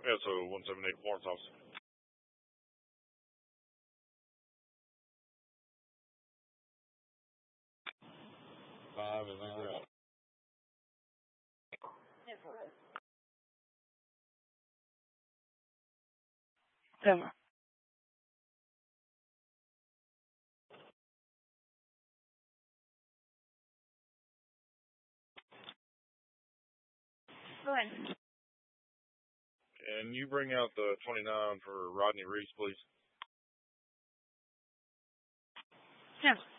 so 178 Florence House. Five and then Tama. Go ahead. And you bring out the 29 for Rodney Reese, please. Yeah.